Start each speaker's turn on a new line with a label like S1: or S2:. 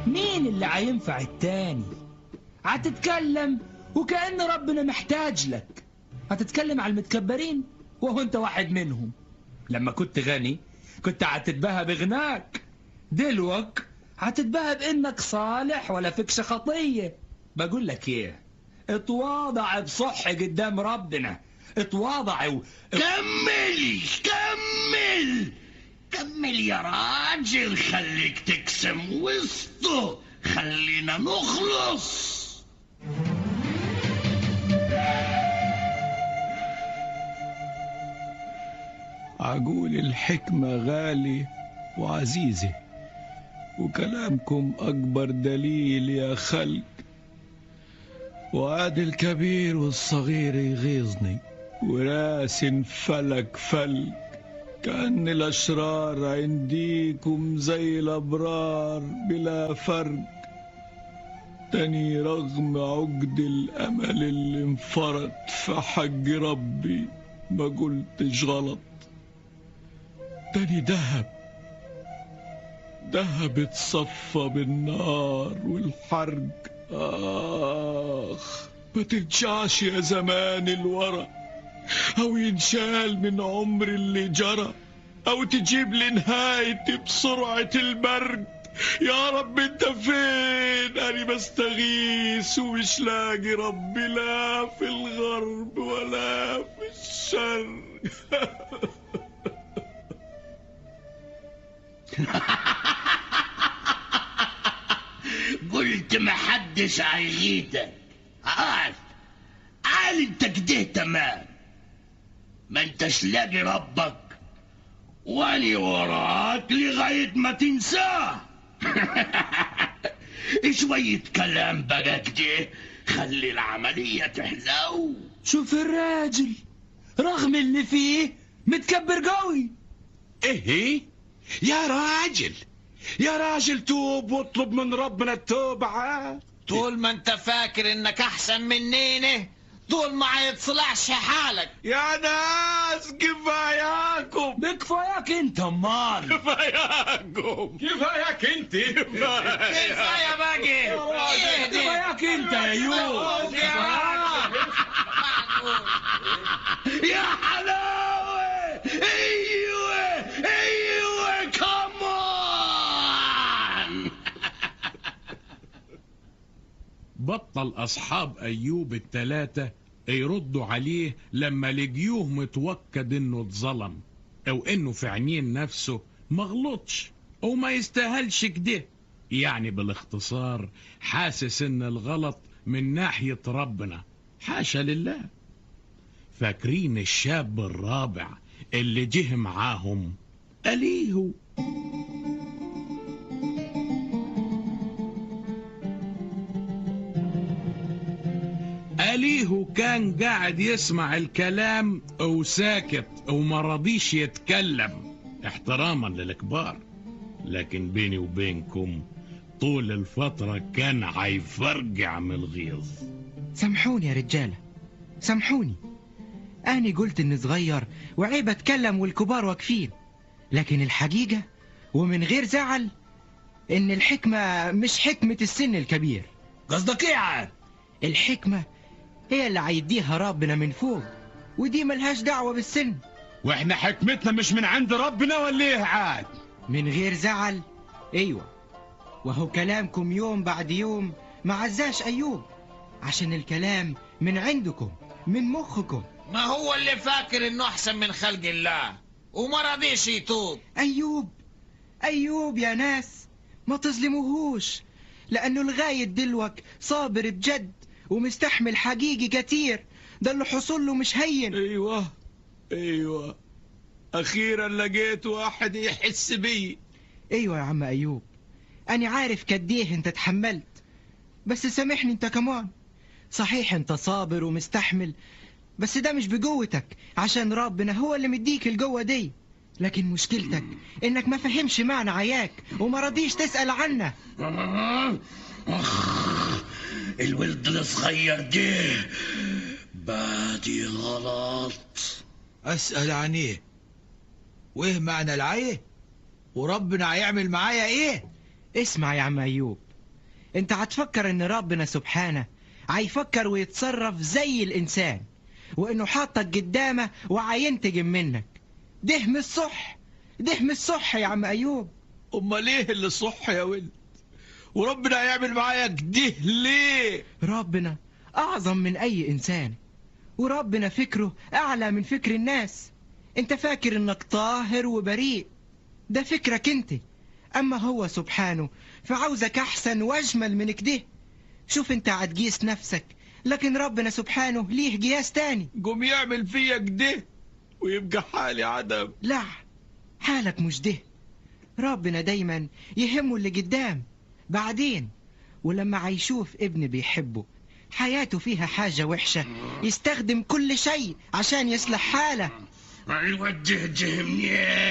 S1: مين اللي هينفع التاني؟ هتتكلم وكأن ربنا محتاج لك. هتتكلم على المتكبرين وهو انت واحد منهم. لما كنت غني كنت هتتباهى بغناك، دلوك هتتباهى بانك صالح ولا فيكش خطية. بقول لك ايه، اتواضع بصح قدام ربنا، اتواضع
S2: كمل كمل كمل يا راجل، خليك تقسم وسطه، خلينا نخلص.
S3: عقول الحكمة غالي وعزيزة، وكلامكم أكبر دليل يا خلق. وعاد الكبير والصغير يغيظني، وراس فلك فلك، كأن الأشرار عنديكم زي الأبرار بلا فرق. تاني رغم عقد الأمل اللي انفرط في حق ربي ما قلتش غلط. تاني دهب اتصفى بالنار والحرق. ما ترجعش يا زمان الورا، أو ينشال من عمر اللي جرى، أو تجيب لي نهايتي بسرعة البرد. يا رب انت فين؟ أنا بستغيث ومش لاقي ربي، لا في الغرب ولا في الشرق.
S2: قلت محدش هيغيتك. عال انت كده تمام، ما انتش لاقي ربك واني وراك لغاية ما تنساه. شوية كلام بقى كده خلي العملية تحلو.
S1: شوف الراجل رغم اللي فيه متكبر قوي.
S4: ايه يا راجل توب واطلب من ربنا التوبة.
S5: طول ما انت فاكر انك احسن منينه، طول ما هيتصلحش حالك.
S4: يا ناس كفاياكم.
S1: بكفاياك انت امال.
S4: كفاياك انت.
S5: كفايه باقي.
S1: كفاياك انت يا يوسف.
S2: يا حلاوة. ايوه كمان.
S6: بطل أصحاب أيوب التلاتة يردوا عليه لما لقيوه متوكد إنه اتظلم، أو إنه في عينين نفسه مغلطش أو ما يستاهلش كده. يعني بالاختصار حاسس إن الغلط من ناحية ربنا، حاشا لله. فاكرين الشاب الرابع اللي جه معاهم أليهو؟ أليهو كان قاعد يسمع الكلام وساكت وما رضيش يتكلم احتراما للكبار. لكن بيني وبينكم طول الفترة كان هيفرجع من الغيظ.
S7: سامحوني يا رجالة، سامحوني. أنا قلت إني صغير وعيب أتكلم والكبار واقفين، لكن الحقيقة ومن غير زعل إن الحكمة مش حكمة السن الكبير.
S1: قصدك إيه عاد؟
S7: الحكمة هي اللي هيديها ربنا من فوق، ودي ملهاش دعوة بالسن.
S4: واحنا حكمتنا مش من عند ربنا ولا ايه عاد؟
S7: من غير زعل، ايوه. وهو كلامكم يوم بعد يوم ما عزاش ايوب، عشان الكلام من عندكم من مخكم.
S5: ما هو اللي فاكر انه احسن من خلق الله وما رضيش يتوب.
S7: ايوب يا ناس ما تظلموهوش، لانه لغاية دلوك صابر بجد ومستحمل حقيقي كتير. ده اللي حصل له مش هين.
S3: ايوه اخيرا لقيت واحد يحس بي.
S7: ايوه يا عم ايوب، انا عارف كديه انت تحملت، بس سامحني انت كمان. صحيح انت صابر ومستحمل، بس ده مش بقوتك، عشان ربنا هو اللي مديك القوة دي. لكن مشكلتك انك ما فهمش معنى عياك وما رضيش تسأل عنه.
S2: الولد الصغير ده بادي غلط.
S8: أسأل عن إيه؟ وإيه معنى العيه؟ وربنا هيعمل معايا إيه؟
S7: اسمع يا عم أيوب، انت هتفكر ان ربنا سبحانه هيفكر ويتصرف زي الانسان، وانه حاطك قدامه وهينتجم منك. ده مش صح، ده مش صح يا عم ايوب.
S3: امال ايه اللي صح يا ولد؟ وربنا هيعمل معايا كده ليه؟
S7: ربنا اعظم من اي انسان، وربنا فكره اعلى من فكر الناس. انت فاكر انك طاهر وبريء، ده فكرك انت، اما هو سبحانه فعاوزك احسن واجمل من كده. شوف انت هتقيس نفسك، لكن ربنا سبحانه ليه قياس تاني.
S3: قوم يعمل فيا كده ويبقى حالي عدم.
S7: لا، حالك مش ده. ربنا دايما يهمه اللي قدام بعدين، ولما هيشوف ابن بيحبه حياته فيها حاجة وحشة يستخدم كل شيء عشان يصلح حاله.
S2: الواد ده منين؟